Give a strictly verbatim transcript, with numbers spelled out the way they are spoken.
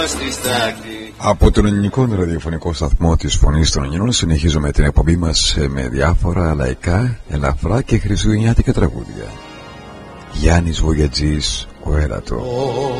Από τον ελληνικό ραδιοφωνικό σταθμό της Φωνής των Ελλήνων συνεχίζουμε την εκπομπή μας με διάφορα λαϊκά, ελαφρά και χριστουγεννιάτικα τραγούδια. Γιάννης Βογιατζής, ο Έρατο.